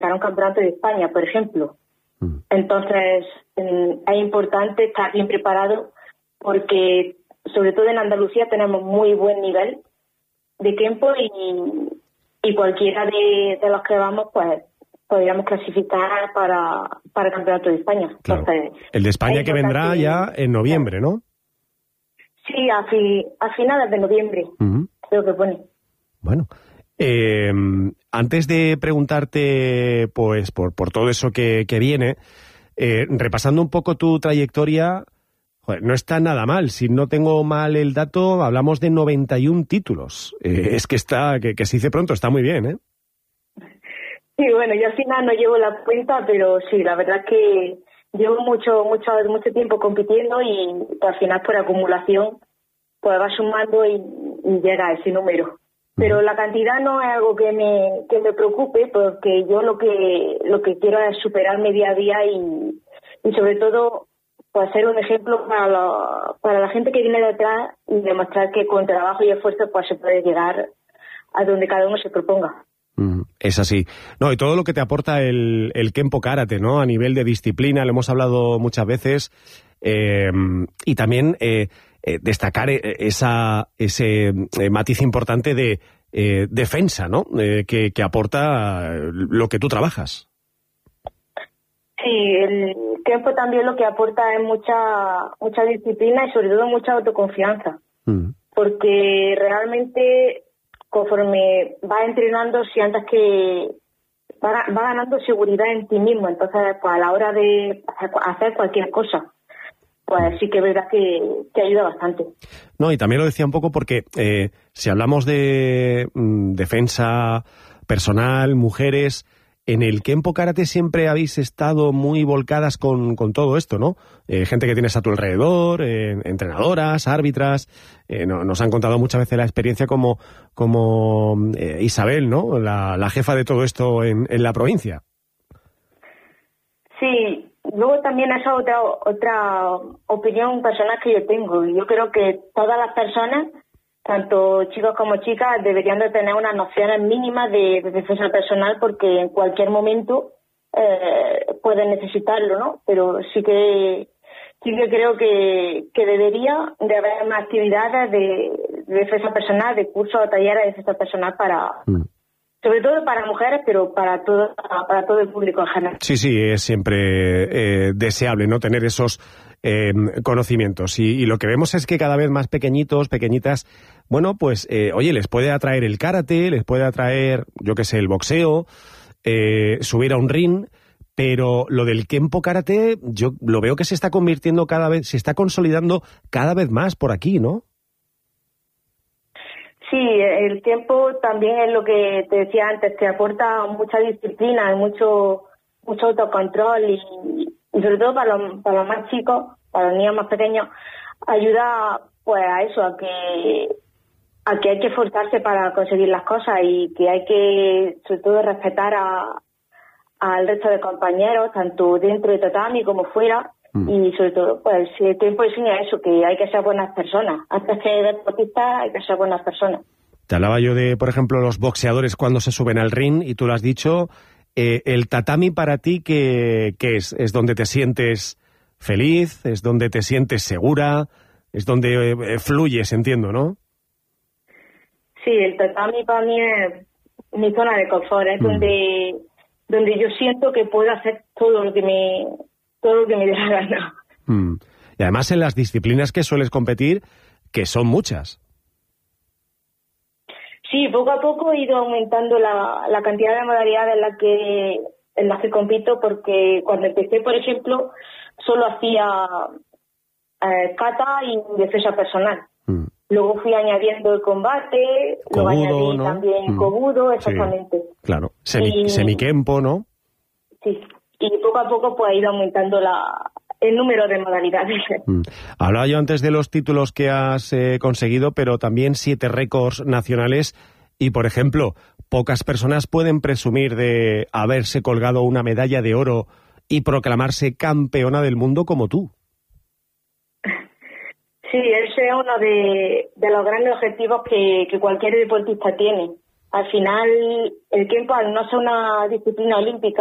un campeonato de España, por ejemplo. Entonces, es importante estar bien preparado porque, sobre todo en Andalucía, tenemos muy buen nivel de tiempo y cualquiera de los que vamos, pues, podríamos clasificar para el campeonato de España. Claro. Entonces, el de España que vendrá ya en noviembre, ¿no? Sí, a finales de noviembre, creo que pone. Bueno, antes de preguntarte pues por todo eso que viene, repasando un poco tu trayectoria, joder, no está nada mal. Si no tengo mal el dato, hablamos de 91 títulos. Es que que se dice pronto, está muy bien, ¿eh? Sí, bueno, yo al final no llevo la cuenta, pero sí, la verdad es que llevo mucho tiempo compitiendo y al final por acumulación pues va sumando y llega a ese número. Pero la cantidad no es algo que me preocupe, porque yo lo que quiero es superarme día a día y sobre todo pues ser un ejemplo para la gente que viene detrás y demostrar que con trabajo y esfuerzo pues se puede llegar a donde cada uno se proponga. Es así. No, y todo lo que te aporta el Kenpo Karate, ¿no? A nivel de disciplina, lo hemos hablado muchas veces, y también destacar ese matiz importante de defensa, ¿no? Que aporta lo que tú trabajas. Sí, el Kenpo también lo que aporta es mucha disciplina y sobre todo mucha autoconfianza, porque realmente conforme vas entrenando sientas que va ganando seguridad en ti mismo, entonces pues a la hora de hacer cualquier cosa pues sí que es verdad que ayuda bastante. No, y también lo decía un poco porque si hablamos de defensa personal, mujeres, en el Kenpo Karate siempre habéis estado muy volcadas con todo esto, ¿no? Gente que tienes a tu alrededor, entrenadoras, árbitras, nos han contado muchas veces la experiencia como Isabel, ¿no? La jefa de todo esto en la provincia. Sí. Luego también esa otra opinión personal que yo tengo. Yo creo que todas las personas, tanto chicos como chicas, deberían de tener unas nociones mínimas de defensa personal porque en cualquier momento pueden necesitarlo, ¿no? Pero sí que creo que debería de haber más actividades de defensa personal, de cursos o talleres de defensa personal sobre todo para mujeres, pero para todo el público en general. Sí, es siempre deseable, ¿no? Tener esos conocimientos. Y lo que vemos es que cada vez más pequeñitos, pequeñitas, bueno, pues, oye, les puede atraer el karate, les puede atraer, yo qué sé, el boxeo, subir a un ring, pero lo del Kenpo Karate, yo lo veo que se está convirtiendo se está consolidando cada vez más por aquí, ¿no? Sí, el tiempo también es lo que te decía antes, que aporta mucha disciplina, mucho autocontrol y sobre todo para los más chicos, para los niños más pequeños, ayuda pues a eso, a que hay que esforzarse para conseguir las cosas y que hay que sobre todo respetar al resto de compañeros, tanto dentro de tatami como fuera. Y sobre todo, pues el tiempo enseña eso, que hay que ser buenas personas. Antes que deportistas hay que ser buenas personas. Te hablaba yo de, por ejemplo, los boxeadores cuando se suben al ring, y tú lo has dicho. El tatami para ti, ¿qué es? ¿Es donde te sientes feliz? ¿Es donde te sientes segura? ¿Es donde fluyes, entiendo, no? Sí, el tatami para mí es mi zona de confort. Es donde yo siento que puedo hacer todo lo que me dé la gana. Y además en las disciplinas que sueles competir, que son muchas. Sí, poco a poco he ido aumentando la cantidad de modalidades en las que compito, porque cuando empecé, por ejemplo, solo hacía kata y defensa personal. Luego fui añadiendo el combate, luego añadí también kobudo, exactamente. Sí, claro, semikenpo, ¿no? Sí, y poco a poco pues he ido aumentando el número de modalidades. Hablaba yo antes de los títulos que has conseguido, pero también 7 récords nacionales y, por ejemplo, pocas personas pueden presumir de haberse colgado una medalla de oro y proclamarse campeona del mundo como tú. Sí, ese es uno de los grandes objetivos que cualquier deportista tiene. al final el tiempo, al no ser una disciplina olímpica,